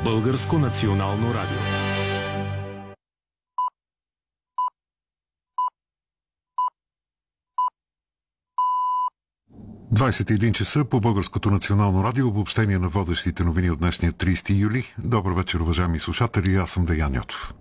Българско национално радио. часа по Българското национално радио, обобщение на водещите новини от днешния 30 юли. Добър вечер, уважаеми слушатели, аз съм Деян Йотов.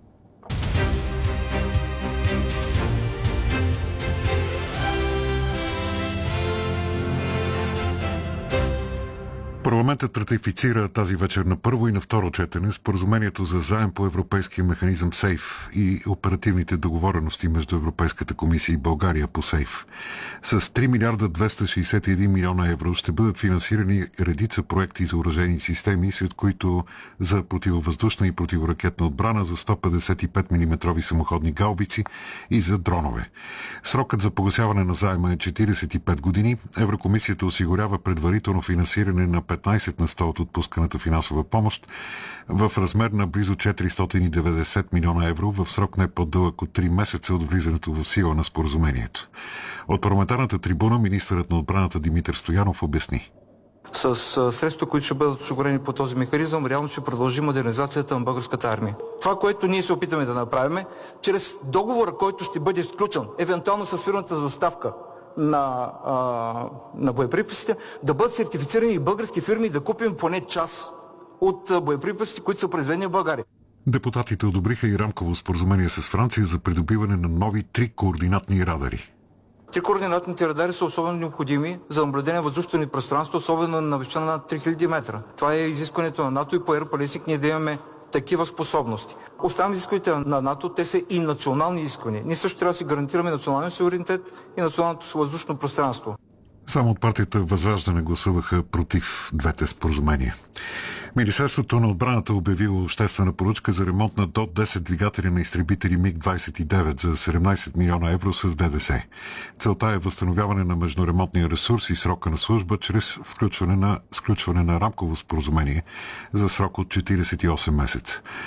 Парламентът ратифицира тази вечер на първо и на второ четене споразумението за заем по европейския механизъм СЕЙФ и оперативните договорености между Европейската комисия и България по СЕЙФ. С 3 милиарда 261 милиона евро ще бъдат финансирани редица проекти за оръжейни системи, сред които за противовъздушна и противоракетна отбрана, за 155 мм самоходни гаубици и за дронове. Срокът за погасяване на заема е 45 години. Еврокомисията осигурява предварително финансиране на 15 на 100 от отпусканата финансова помощ в размер на близо 490 милиона евро в срок не по-дълъг от 3 месеца от влизането в сила на споразумението. От парламентарната трибуна министърът на отбраната Димитър Стоянов обясни. С средства, които ще бъдат осигурени по този механизъм, реално ще продължи модернизацията на българската армия. Това, което ние се опитаме да направим, чрез договора, който ще бъде сключен, евентуално с фирмата за доставка на боеприпасите, да бъдат сертифицирани и български фирми и да купим поне част от боеприпасите, които са произведени в България. Депутатите одобриха и рамково споразумение с Франция за придобиване на нови 3 координатни радари. 3 координатните радари са особено необходими за наблюдение на въздушното ни пространство, особено на височина над 3000 метра. Това е изискването на НАТО и по Европалесник ние да имаме такива способности. Оставам изискването на НАТО, те са и национални изисквания. Ние също трябва да си гарантираме националния суверенитет и националното въздушно пространство. Само от партията Възраждане гласуваха против двете споразумения. Министерството на отбраната обявило обществена поръчка за ремонт на до 10 двигатели на изтребители МиГ-29 за 17 милиона евро с ДДС. Целта е възстановяване на междуремонтния ресурс и срока на служба чрез сключване на рамково споразумение за срок от 48 месеца.